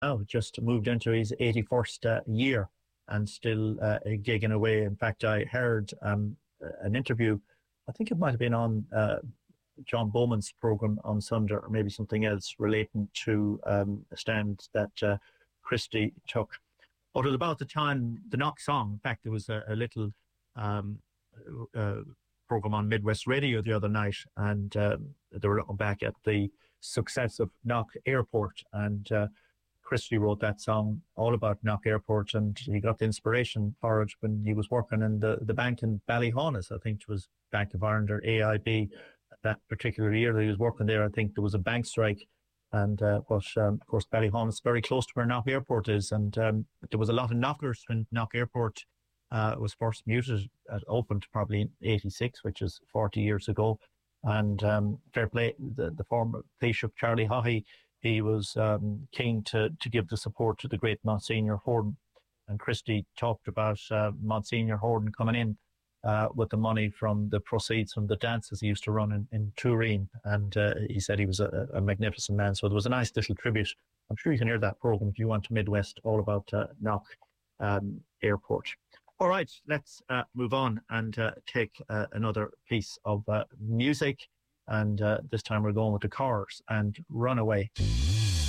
now, just moved into his 81st year and still gigging away. In fact, I heard an interview, I think it might have been on John Bowman's program on Sunday, or maybe something else relating to a stand that Christy took. But at about the time, the Knock song, in fact, there was a little um, uh, program on Midwest Radio the other night, and they were looking back at the success of Knock Airport. And Christy wrote that song all about Knock Airport, and he got the inspiration for it when he was working in the bank in Ballyhaunis. I think it was Bank of Ireland or AIB. That particular year that he was working there, I think there was a bank strike. And of course, Ballyhaunis is very close to where Knock Airport is, and there was a lot of knockers when Knock Airport was first muted. It opened probably in '86, which is 40 years ago. And fair play, the former Taoiseach Charlie Haughey, he was keen to give the support to the great Monsignor Horton. And Christie talked about Monsignor Horton coming in with the money from the proceeds from the dances he used to run in Turin. And he said he was a magnificent man. So there was a nice little tribute. I'm sure you can hear that program if you want to Midwest, all about Knock Airport. All right, let's move on and take another piece of music. And this time we're going with the Cars and Runaway.